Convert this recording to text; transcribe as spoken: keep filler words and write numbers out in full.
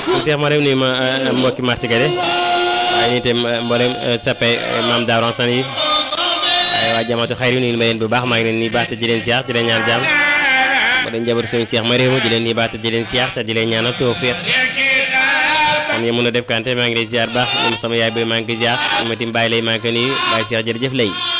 Cheikh ma dem nuyu ma mbokki marché Guédé waaye ñu itam mboolem sappe maam Daouran San yi waaye waa jamatu xayri nuyu ma leen bu baax maa ngi leen nii baax te di leen siyaar di leen ñaan jàmm ma dañ jabar sëñ Cheikh ma réew di leen nii baax te di leen siyaar te di leen ñaanal tawfiq xam nga mën a def kante maa ngi lay siyaar baax ñoom sama yaay bi maa ngi koy siyaar ma tim bàyyi lay maa ngi ko nuyu bàyyi siyaar jërëjëf lay